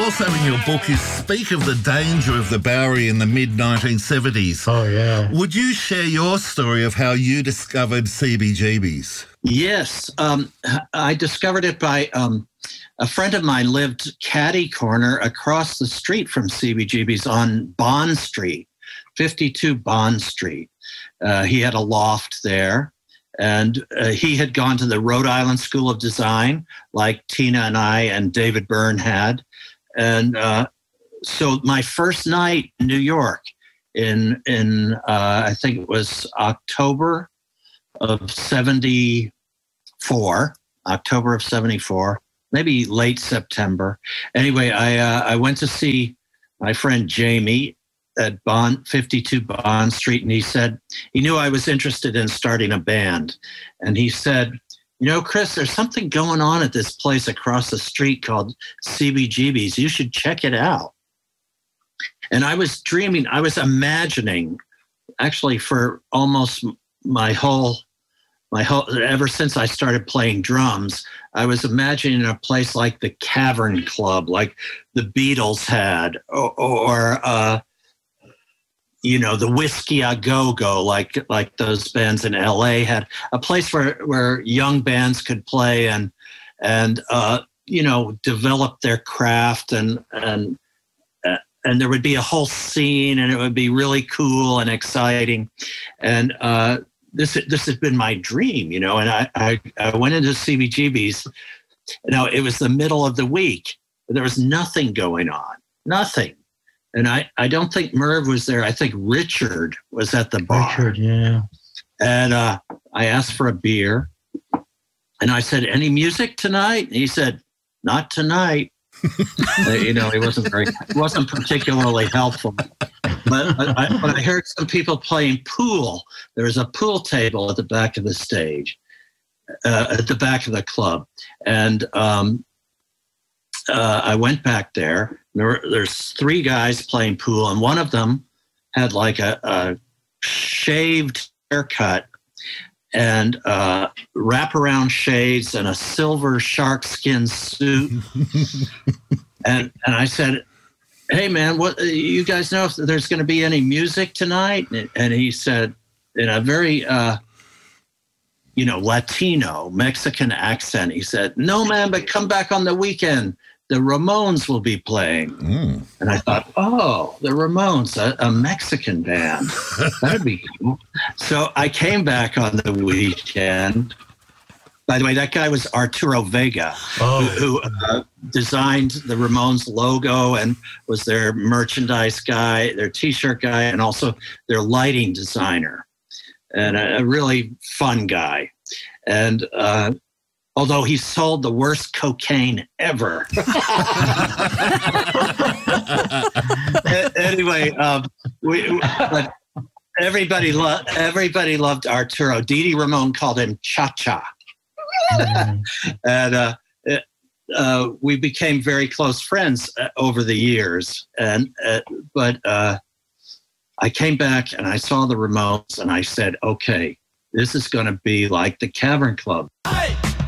also in your book you speak of the danger of the Bowery in the mid-1970s. Oh, yeah. Would you share your story of how you discovered CBGB's? Yes. I discovered it by a friend of mine lived catty corner across the street from CBGB's on Bond Street, 52 Bond Street. He had a loft there, and he had gone to the Rhode Island School of Design, like Tina and I and David Byrne had. And so my first night in New York in I think it was October of 74, maybe late September. Anyway, I went to see my friend Jamie at 52 Bond Street, and he said, he knew I was interested in starting a band. And he said, you know, Chris, there's something going on at this place across the street called CBGB's. You should check it out. And I was dreaming, I was imagining, actually for almost my whole, ever since I started playing drums, I was imagining a place like the Cavern Club, like the Beatles had, or you know, the Whiskey A Go-Go, like those bands in LA had, a place where young bands could play and you know, develop their craft, and there would be a whole scene, and it would be really cool and exciting. And this has been my dream, you know. And I went into CBGB's. You know, it was the middle of the week. There was nothing going on, nothing. And I don't think Merv was there. I think Richard was at the bar. Richard, yeah. And I asked for a beer, and I said, "Any music tonight?" And he said, "Not tonight." You know, he wasn't particularly helpful. But I heard some people playing pool. There was a pool table at the back of the stage, at the back of the club, and I went back there. There's three guys playing pool, and one of them had like a shaved haircut and wraparound shades and a silver sharkskin suit. and I said, "Hey man, what you guys know if there's going to be any music tonight?" And he said, in a very you know, Latino Mexican accent, he said, "No man, but come back on the weekend. The Ramones will be playing." And I thought, oh, the Ramones, a Mexican band. That'd be cool. So I came back on the weekend. By the way, that guy was Arturo Vega, who designed the Ramones logo and was their merchandise guy, their T-shirt guy, and also their lighting designer. And a really fun guy. And although he sold the worst cocaine ever. Anyway, but everybody loved Arturo. Dee Dee Ramone called him Cha-Cha. And we became very close friends over the years. But I came back and I saw the Ramones, and I said, okay, this is going to be like the Cavern Club. Hey!